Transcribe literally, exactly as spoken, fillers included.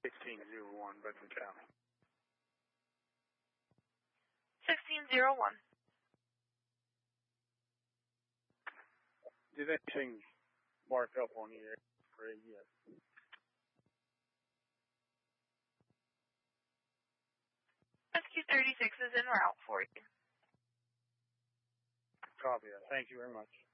sixteen oh one, Bedford County. sixteen oh one. Did anything mark up on the X-ray yet? Rescue thirty-six is en route for you. Copy that. Thank you very much.